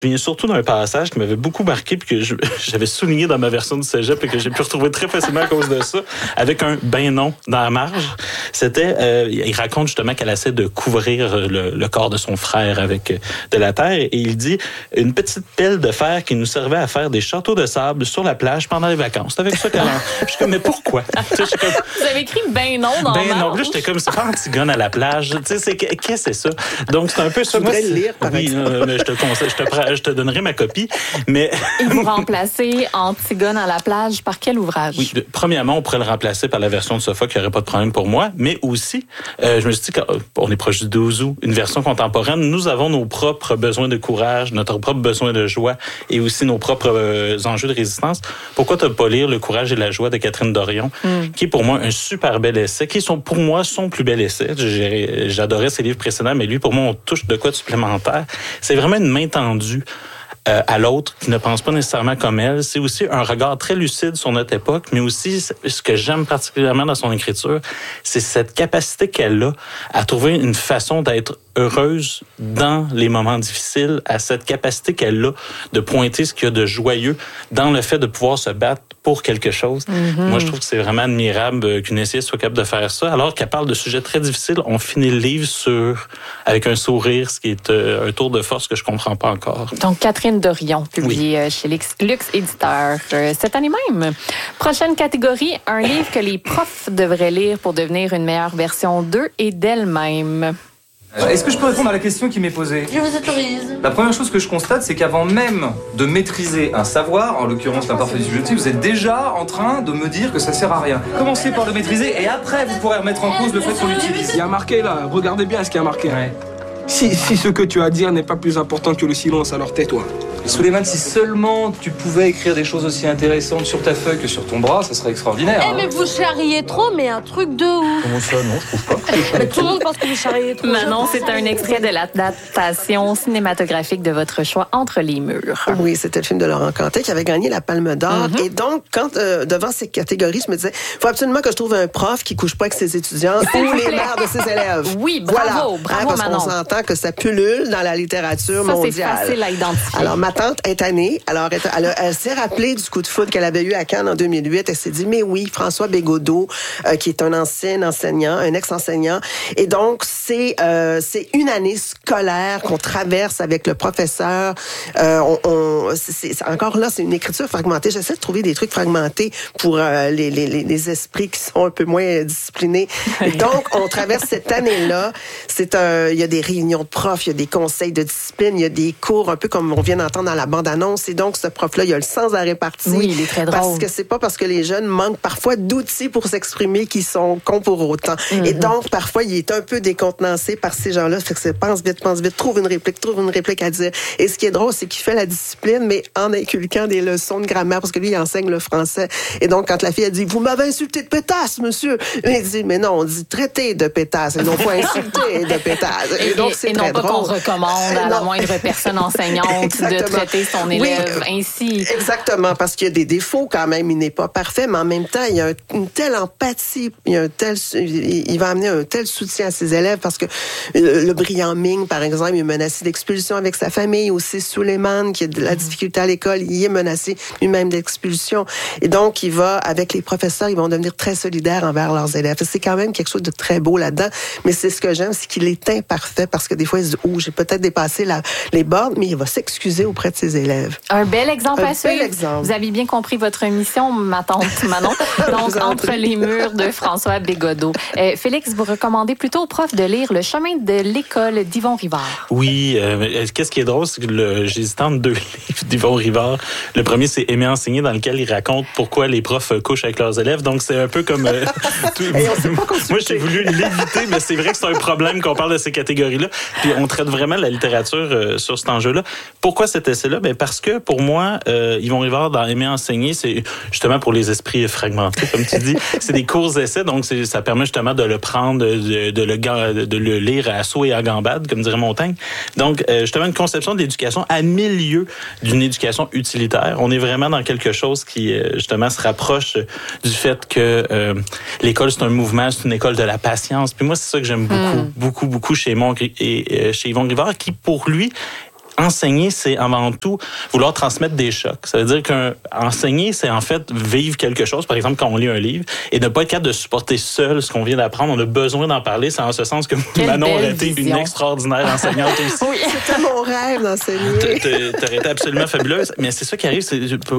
viens surtout d'un passage qui m'avait beaucoup marqué puis que j'avais souligné dans ma version du cégep et que j'ai pu retrouver très facilement à cause de ça, avec un ben non dans la marge. C'était, il raconte justement qu'elle essaie de couvrir le corps de son frère avec de la terre et il dit une petite pelle de fer qui nous servait à faire des châteaux de sable sur la plage pendant les vacances. C'est avec ça qu'elle Je suis comme, mais pourquoi? Vous avez écrit ben non dans la marge? Ben non, là, j'étais comme, c'est pas Antigone à la plage. Tu sais, qu'est-ce que c'est ça? Donc, c'est un peu ça. Tu voudrais le lire, par exemple. Mais je te conseille, je te donnerai ma copie. Mais Et vous remplacez Antigone à la plage par quel ouvrage? Oui, premièrement, on pourrait le remplacer par la version de Sophocle qui n'aurait pas de problème pour moi, mais aussi, je me suis dit qu'on est proche du 12 août, une version contemporaine, nous avons nos propres besoins de courage, notre propre besoin de joie et aussi nos propres enjeux de résistance. Pourquoi ne pas lire Le courage et la joie de Catherine Dorion, qui est pour moi un super bel essai, qui sont pour moi son plus bel essai. J'adorais ses livres précédents, mais lui, pour moi, on touche de quoi de supplémentaire. C'est vraiment une main tendue à l'autre qui ne pense pas nécessairement comme elle. C'est aussi un regard très lucide sur notre époque, mais aussi ce que j'aime particulièrement dans son écriture, c'est cette capacité qu'elle a à trouver une façon d'être heureuse dans les moments difficiles, à cette capacité qu'elle a de pointer ce qu'il y a de joyeux dans le fait de pouvoir se battre pour quelque chose. Moi, je trouve que c'est vraiment admirable qu'une essayiste soit capable de faire ça. Alors qu'elle parle de sujets très difficiles, on finit le livre avec un sourire, ce qui est un tour de force que je comprends pas encore. Donc, Catherine Dorion, publié chez Lux Éditeur cette année même. Prochaine catégorie, un livre que les profs devraient lire pour devenir une meilleure version d'eux et d'elles-mêmes. Est-ce que je peux répondre à la question qui m'est posée? Je vous autorise. La première chose que je constate, c'est qu'avant même de maîtriser un savoir, en l'occurrence l'imparfait du subjonctif, vous êtes déjà en train de me dire que ça sert à rien. Commencez par le maîtriser et après vous pourrez remettre en cause le fait qu'on l'utilise. Il y a marqué là, regardez bien ce qu'il y a marqué. Ouais. Si ce que tu as à dire n'est pas plus important que le silence, alors tais-toi. Souleymane, si seulement tu pouvais écrire des choses aussi intéressantes sur ta feuille que sur ton bras, ça serait extraordinaire. Eh mais vous charriez trop, mais un truc de ouf. Comment ça? Non, je trouve pas. Mais tout le monde pense que vous charriez trop. Manon, c'est un extrait de l'adaptation cinématographique de votre choix, Entre les murs. Oui, c'était le film de Laurent Cantet qui avait gagné la Palme d'Or. Et donc, quand devant ces catégories, je me disais, il faut absolument que je trouve un prof qui couche pas avec ses étudiants ou les mères de ses élèves. Oui, bravo, bravo, parce Manon. qu'on s'entend que ça pullule dans la littérature mondiale. C'est facile à identifier. Alors, ma tante est tannée. Alors, elle s'est rappelée du coup de foudre qu'elle avait eu à Cannes en 2008. Elle s'est dit, mais oui, François Bégodeau, qui est un ancien enseignant, un ex-enseignant. Et donc, c'est une année scolaire qu'on traverse avec le professeur. Encore là, c'est une écriture fragmentée. J'essaie de trouver des trucs fragmentés pour les esprits qui sont un peu moins disciplinés. Et donc, on traverse cette année-là. Il y a des réunions de profs, il y a des conseils de discipline, il y a des cours, un peu comme on vient d'entendre dans la bande-annonce. Et donc, ce prof-là, il a le sans arrêt parti. Oui, il est très drôle. Parce que c'est pas parce que les jeunes manquent parfois d'outils pour s'exprimer qu'ils sont cons pour autant. Et donc, parfois, il est un peu décontenancé par ces gens-là. Fait que c'est pense vite, trouve une réplique à dire. Et ce qui est drôle, c'est qu'il fait la discipline, mais en inculquant des leçons de grammaire, parce que lui, il enseigne le français. Et donc, quand la fille a dit, vous m'avez insulté de pétasse, monsieur. Il dit, mais non, on dit traité de pétasse, et non pas insulté de pétasse. Et donc, c'est très drôle. Qu'on recommande à la moindre personne enseignante de traiter son élève ainsi. Exactement, parce qu'il y a des défauts quand même. Il n'est pas parfait, mais en même temps, il y a une telle empathie, il va amener un tel soutien à ses élèves parce que le brillant Ming, par exemple, il est menacé d'expulsion avec sa famille. Aussi, Souleymane, qui a de la difficulté à l'école, il est menacé lui-même d'expulsion. Et donc, avec les professeurs, ils vont devenir très solidaires envers leurs élèves. C'est quand même quelque chose de très beau là-dedans. Mais c'est ce que j'aime, c'est qu'il est imparfait parce que des fois, il se dit, j'ai peut-être dépassé les bornes, mais il va s'excuser auprès de ses élèves. Un bel exemple à suivre. Bel exemple. Vous avez bien compris votre mission, ma tante Manon. Donc, Entre les murs de François Bégodeau. Félix, vous recommandez plutôt aux profs de lire Le chemin de l'école d'Yvon Rivard. Oui, qu'est-ce qui est drôle, c'est que j'hésitais entre deux livres d'Yvon Rivard. Le premier, c'est Aimer enseigner, dans lequel il raconte pourquoi les profs couchent avec leurs élèves. Donc, c'est un peu comme... Moi, j'ai voulu l'éviter, mais c'est vrai que c'est un problème qu'on parle de ces catégories-là. Puis, on traite vraiment la littérature sur cet enjeu-là. Pourquoi cet essai-là? Parce que, pour moi, Yvon Rivard, dans Aimer enseigner, c'est justement pour les esprits fragmentés, comme tu dis. C'est des courts essais, donc ça permet justement de le prendre, de le lire à saut et à gambade, comme dirait Montaigne. Donc, justement, une conception de l'éducation à milieu d'une éducation utilitaire. On est vraiment dans quelque chose qui, justement, se rapproche du fait que l'école, c'est un mouvement, c'est une école de la patience. Puis moi, c'est ça que j'aime beaucoup chez Yvon Rivard, qui, pour lui, enseigner, c'est avant tout vouloir transmettre des chocs. Ça veut dire qu'enseigner, c'est en fait vivre quelque chose. Par exemple, quand on lit un livre, et ne pas être capable de supporter seul ce qu'on vient d'apprendre. On a besoin d'en parler. C'est en ce sens que Manon aurait été une extraordinaire enseignante aussi. Oui, c'était mon rêve d'enseigner. T'aurais été absolument fabuleuse. Mais c'est ça qui arrive, c'est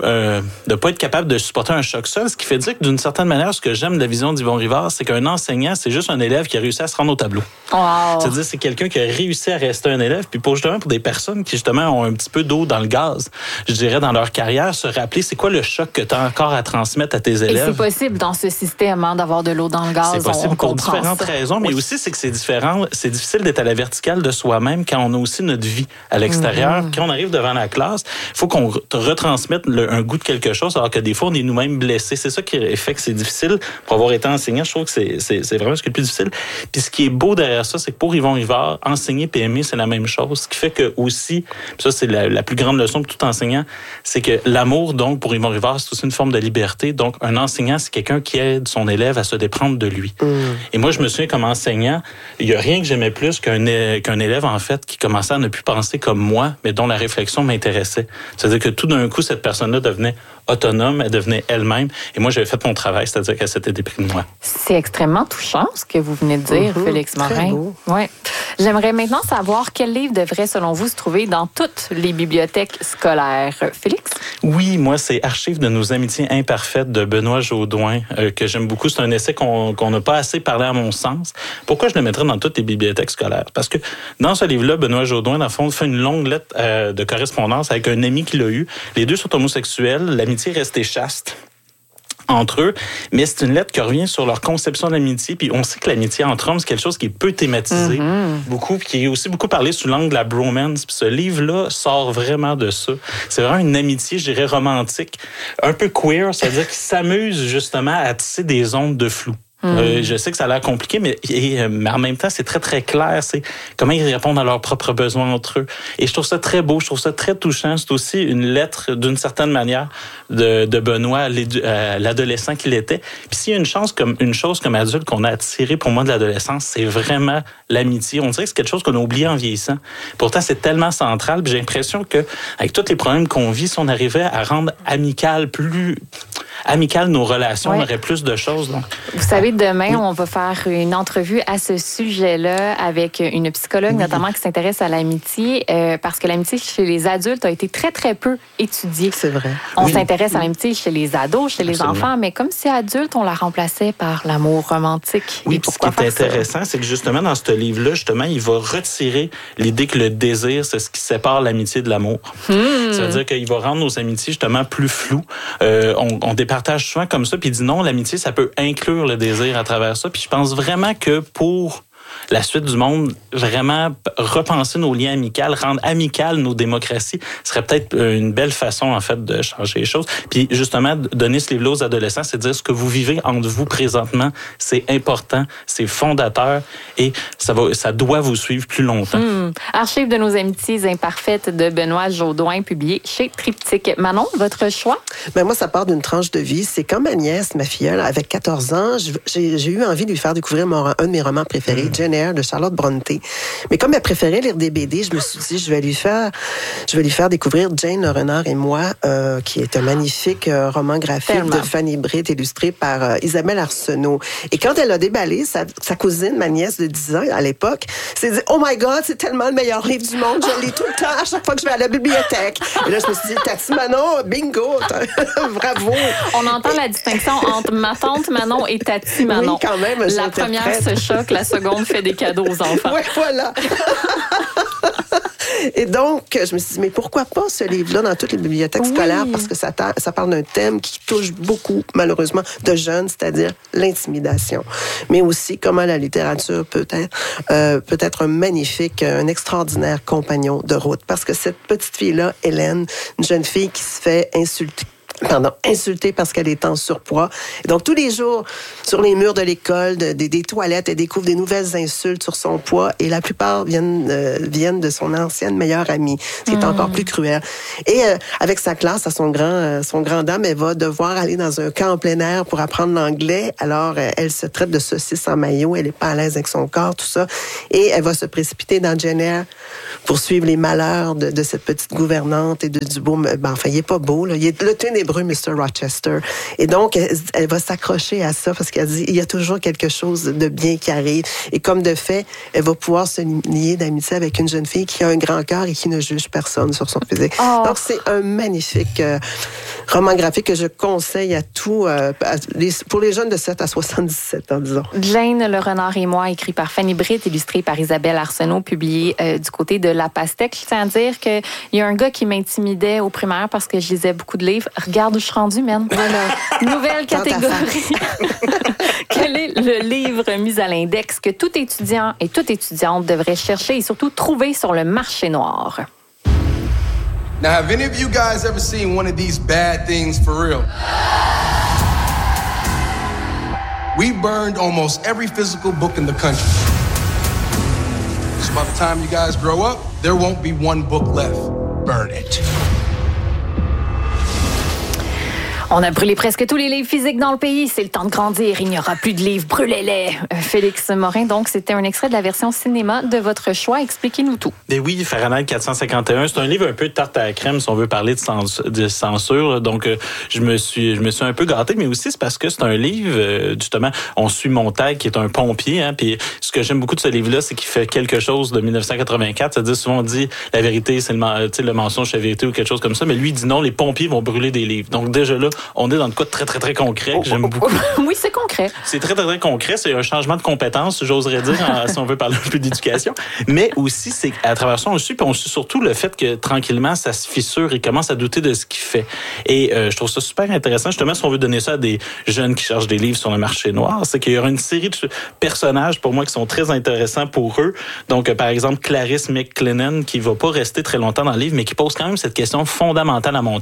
de pas être capable de supporter un choc seul. Ce qui fait dire que d'une certaine manière, ce que j'aime de la vision d'Yvon Rivard, c'est qu'un enseignant, c'est juste un élève qui a réussi à se rendre au tableau. Wow. C'est-à-dire, c'est quelqu'un qui a réussi à rester un élève. Puis pour des personnes qui, justement, ont un petit peu d'eau dans le gaz, je dirais, dans leur carrière, se rappeler c'est quoi le choc que tu as encore à transmettre à tes élèves. Et c'est possible dans ce système d'avoir de l'eau dans le gaz. C'est possible pour différentes raisons, mais aussi c'est que c'est différent. C'est difficile d'être à la verticale de soi-même quand on a aussi notre vie à l'extérieur. Quand on arrive devant la classe, il faut qu'on retransmette un goût de quelque chose, alors que des fois, on est nous-mêmes blessés. C'est ça qui fait que c'est difficile. Pour avoir été enseignant, je trouve que c'est vraiment ce qui est le plus difficile. Puis ce qui est beau derrière ça, c'est que pour Yvon Rivard, enseigner et aimer, c'est la même chose. Ce qui fait que aussi, ça c'est la plus grande leçon pour tout enseignant, c'est que l'amour, donc, pour Yvon Rivard, c'est aussi une forme de liberté. Donc, un enseignant, c'est quelqu'un qui aide son élève à se déprendre de lui. Et moi, je me souviens, comme enseignant, il n'y a rien que j'aimais plus qu'un élève, en fait, qui commençait à ne plus penser comme moi, mais dont la réflexion m'intéressait. C'est-à-dire que tout d'un coup, cette personne-là devenait autonome, elle devenait elle-même. Et moi, j'avais fait mon travail, c'est-à-dire qu'elle s'était déprimée de moi. C'est extrêmement touchant, ce que vous venez de dire, Félix Morin. Ouais. J'aimerais maintenant savoir quel livre devrait, selon vous, se trouver dans toutes les bibliothèques scolaires. Félix? Oui, moi, c'est Archives de nos amitiés imparfaites de Benoît Jaudoin, que j'aime beaucoup. C'est un essai qu'on n'a pas assez parlé à mon sens. Pourquoi je le mettrais dans toutes les bibliothèques scolaires? Parce que dans ce livre-là, Benoît Jaudoin, dans le fond, fait une longue lettre de correspondance avec un ami qui l'a eu. Les deux sont homosexuels. L'amitié est restée chaste entre eux, mais c'est une lettre qui revient sur leur conception de l'amitié, puis on sait que l'amitié entre hommes, c'est quelque chose qui est peu thématisé, beaucoup, puis qui est aussi beaucoup parlé sous l'angle de la bromance, puis ce livre-là sort vraiment de ça. C'est vraiment une amitié, je dirais, romantique, un peu queer, c'est-à-dire qu'ils s'amusent justement à tisser des ondes de flou. Je sais que ça a l'air compliqué, mais en même temps, c'est très, très clair. C'est comment ils répondent à leurs propres besoins entre eux. Et je trouve ça très beau, je trouve ça très touchant. C'est aussi une lettre, d'une certaine manière, de Benoît à l'adolescent qu'il était. Puis s'il y a une chose comme adulte qu'on a attiré pour moi de l'adolescence, c'est vraiment l'amitié. On dirait que c'est quelque chose qu'on a oublié en vieillissant. Pourtant, c'est tellement central. Puis j'ai l'impression que avec tous les problèmes qu'on vit, si on arrivait à rendre amicales nos relations, on aurait plus de choses. Donc. Vous savez, demain, on va faire une entrevue à ce sujet-là avec une psychologue, notamment, qui s'intéresse à l'amitié, parce que l'amitié chez les adultes a été très, très peu étudiée. C'est vrai. On s'intéresse à l'amitié chez les ados, chez les enfants, mais comme si adulte, on la remplaçait par l'amour romantique. Oui, puis ce qui est intéressant, c'est que justement, dans ce livre-là, justement, il va retirer l'idée que le désir, c'est ce qui sépare l'amitié de l'amour. Ça veut dire qu'il va rendre nos amitiés, justement, plus floues. On départage souvent comme ça, puis il dit non, l'amitié, ça peut inclure le désir à travers ça. Puis je pense vraiment que pour la suite du monde, vraiment repenser nos liens amicaux, rendre amicales nos démocraties, serait peut-être une belle façon, en fait, de changer les choses. Puis justement, donner ce livre-là aux adolescents, c'est dire ce que vous vivez entre vous présentement, c'est important, c'est fondateur et ça doit vous suivre plus longtemps. Archives de nos amitiés imparfaites de Benoît Jaudoin, publié chez Triptyque. Manon, votre choix? Ben moi, ça part d'une tranche de vie. C'est quand ma nièce, ma filleule, avec 14 ans, j'ai eu envie de lui faire découvrir un de mes romans préférés, Jane Eyre de Charlotte Brontë. Mais comme elle préférait lire des BD, je me suis dit, je vais lui faire découvrir Jane, le renard et moi, qui est un magnifique roman graphique de Fanny Britt, illustré par Isabelle Arsenault. Et quand elle a déballé, sa cousine, ma nièce de 10 ans à l'époque, s'est dit, oh my God, c'est tellement le meilleur livre du monde, je le lis tout le temps à chaque fois que je vais à la bibliothèque. Et là, je me suis dit, Tati Manon, bingo, bravo. On entend la distinction entre ma tante Manon et Tati Manon. Oui, quand même. La première se choque, la seconde fait des cadeaux aux enfants. Oui, voilà. Et donc, je me suis dit, mais pourquoi pas ce livre-là dans toutes les bibliothèques scolaires? Parce que ça parle d'un thème qui touche beaucoup, malheureusement, de jeunes, c'est-à-dire l'intimidation. Mais aussi comment la littérature peut être un extraordinaire compagnon de route. Parce que cette petite fille-là, Hélène, une jeune fille qui se fait insulter insultée parce qu'elle est en surpoids. Et donc, tous les jours, sur les murs de l'école, des toilettes, elle découvre des nouvelles insultes sur son poids et la plupart viennent de son ancienne meilleure amie, ce qui est encore plus cruel. Et avec sa classe, à son grand dame, elle va devoir aller dans un camp en plein air pour apprendre l'anglais. Alors, elle se traite de saucisse en maillot, elle n'est pas à l'aise avec son corps, tout ça. Et elle va se précipiter dans Jane Eyre pour suivre les malheurs de cette petite gouvernante et du beau... enfin, il est pas beau, là. Il est le ténébreux Mr. Rochester. Et donc, elle va s'accrocher à ça parce qu'elle dit, il y a toujours quelque chose de bien qui arrive. Et comme de fait, elle va pouvoir se lier d'amitié avec une jeune fille qui a un grand cœur et qui ne juge personne sur son physique. Oh. Donc, c'est un magnifique roman graphique que je conseille à tous, pour les jeunes de 7 à 77 ans, disons. Jane, le renard et moi, écrit par Fanny Britt, illustré par Isabelle Arsenault, publié du côté de La Pastèque. Je tiens à dire qu'il y a un gars qui m'intimidait au primaire parce que je lisais beaucoup de livres. Regarde où je suis rendue, man. Voilà. Nouvelle catégorie. Quel est le livre mis à l'index que tout étudiant et toute étudiante devrait chercher et surtout trouver sur le marché noir? Now, have any of you guys ever seen one of these bad things for real? We burned almost every physical book in the country. So by the time you guys grow up, there won't be one book left. Burn it. On a brûlé presque tous les livres physiques dans le pays. C'est le temps de grandir. Il n'y aura plus de livres. Brûlez-les. Félix Morin, donc, c'était un extrait de la version cinéma de votre choix. Expliquez-nous tout. Mais oui, Fahrenheit 451, c'est un livre un peu de tarte à la crème, si on veut parler de censure. Donc, je me suis un peu gâté, mais aussi c'est parce que c'est un livre, justement, on suit Montag, qui est un pompier. Hein, puis ce que j'aime beaucoup de ce livre-là, c'est qu'il fait quelque chose de 1984. C'est-à-dire, souvent on dit la vérité, c'est le mensonge, c'est la vérité ou quelque chose comme ça. Mais lui, il dit non, les pompiers vont brûler des livres. Donc, déjà là, on est dans le cas de très, très, très concret que j'aime beaucoup. Oui, c'est concret. C'est très, très, très concret. C'est un changement de compétence, j'oserais dire, si on veut parler un peu d'éducation. Mais aussi, c'est à travers ça, on suit surtout le fait que, tranquillement, ça se fissure et commence à douter de ce qu'il fait. Et je trouve ça super intéressant. Justement, si on veut donner ça à des jeunes qui cherchent des livres sur le marché noir, c'est qu'il y aura une série de personnages, pour moi, qui sont très intéressants pour eux. Donc, par exemple, Clarisse McLennan, qui va pas rester très longtemps dans le livre, mais qui pose quand même cette question fondamentale à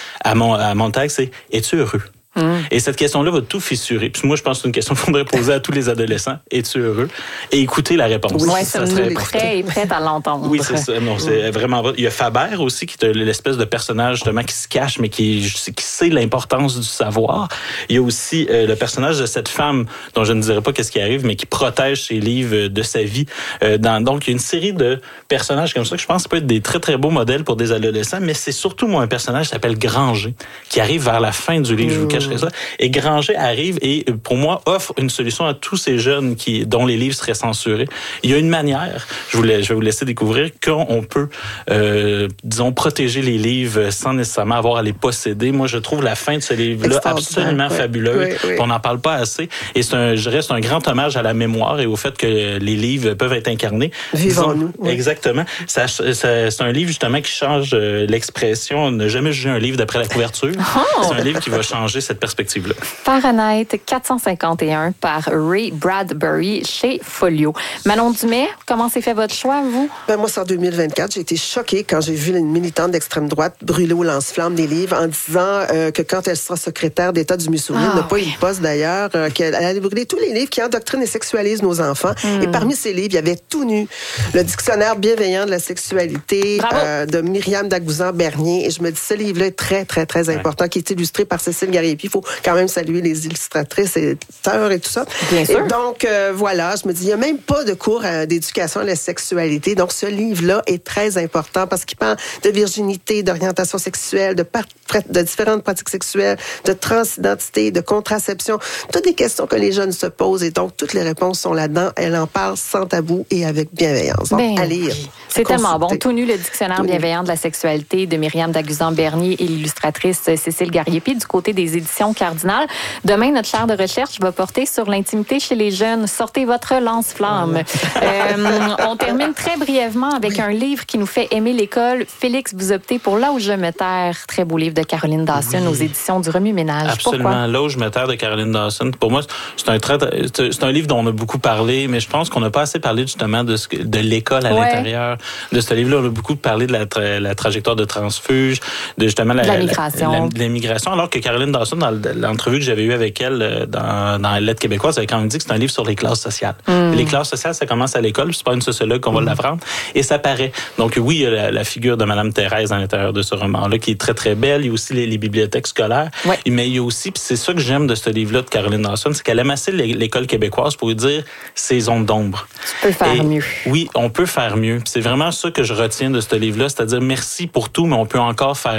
Montag, c'est « Es-tu heureux? » Et cette question-là va tout fissurer. Puis moi, je pense que c'est une question qu'il faudrait poser à tous les adolescents. Es-tu heureux? Et écouter la réponse. Oui, ça serait prêt et prête à l'entendre. Oui, c'est ça. Non, c'est vraiment vrai. Il y a Faber aussi, qui est l'espèce de personnage justement qui se cache, mais qui sait l'importance du savoir. Il y a aussi le personnage de cette femme, dont je ne dirais pas qu'est-ce qui arrive, mais qui protège ses livres de sa vie. Donc, il y a une série de personnages comme ça que je pense peut être des très, très beaux modèles pour des adolescents, mais c'est surtout, moi, un personnage qui s'appelle Granger, qui arrive vers la fin du livre. Je vous cacherai ça. Et Granger arrive et, pour moi, offre une solution à tous ces jeunes dont les livres seraient censurés. Il y a une manière, je vais vous laisser découvrir, qu'on peut, disons, protéger les livres sans nécessairement avoir à les posséder. Moi, je trouve la fin de ce livre-là absolument fabuleuse. Oui. On n'en parle pas assez. Et c'est un grand hommage à la mémoire et au fait que les livres peuvent être incarnés. Vivons-nous. Oui. Exactement. C'est un livre, justement, qui change l'expression. Ne jamais juger un livre d'après la couverture. Oh! C'est un livre qui va changer cette perspective-là. Fahrenheit 451 par Ray Bradbury chez Folio. Manon Dumais, comment s'est fait votre choix, vous? Moi, c'est en 2024. J'ai été choquée quand j'ai vu une militante d'extrême droite brûler au lance-flamme des livres en disant que quand elle sera secrétaire d'État du Missouri, n'a pas eu de poste d'ailleurs, qu'elle allait brûler tous les livres qui endoctrinent et sexualisent nos enfants. Et parmi ces livres, il y avait tout nu. Le dictionnaire bienveillant de la sexualité de Myriam Dagouzan-Bernier. Et je me dis, ce livre-là est très, très, très important, qui est illustré par Cécile Gariepi. Il faut quand même saluer les illustratrices et sœurs et tout ça. Bien sûr. Et donc, voilà, je me dis, il n'y a même pas de cours d'éducation à la sexualité. Donc, ce livre-là est très important parce qu'il parle de virginité, d'orientation sexuelle, de différentes pratiques sexuelles, de transidentité, de contraception. Toutes des questions que les jeunes se posent et donc, toutes les réponses sont là-dedans. Elle en parle sans tabou et avec bienveillance. Donc, à lire. C'est tellement bon. Tout nu, le dictionnaire bienveillant de la sexualité de Myriam Dagouzan-Bernier et l'illustratrice Cécile Gariepi du côté des éditions Cardinal. Demain, notre chaire de recherche va porter sur l'intimité chez les jeunes. Sortez votre lance-flamme. On termine très brièvement avec un livre qui nous fait aimer l'école. Félix, vous optez pour Là où je me terre. Très beau livre de Caroline Dawson aux éditions du Remue-Ménage. Absolument. Pourquoi? Là où je me terre de Caroline Dawson. Pour moi, c'est un livre dont on a beaucoup parlé, mais je pense qu'on n'a pas assez parlé justement de l'école à l'intérieur de ce livre-là. On a beaucoup parlé de la trajectoire de transfuge, de justement la migration. De l'immigration, alors que Caroline Dawson, dans l'entrevue que j'avais eue avec elle dans la lettre québécoise, elle avait quand même dit que c'est un livre sur les classes sociales. Les classes sociales, ça commence à l'école, c'est pas une sociologue qu'on va l'apprendre, et ça paraît. Donc oui, il y a la figure de Madame Thérèse à l'intérieur de ce roman-là, qui est très, très belle. Il y a aussi les bibliothèques scolaires. Ouais. Mais il y a aussi, puis c'est ça que j'aime de ce livre-là de Caroline Dawson, c'est qu'elle aime assez l'école québécoise pour lui dire ses zones d'ombre. Tu peux faire mieux. Oui, on peut faire mieux. Puis c'est vraiment ça que je retiens de ce livre-là, c'est-à-dire merci pour tout, mais on peut encore faire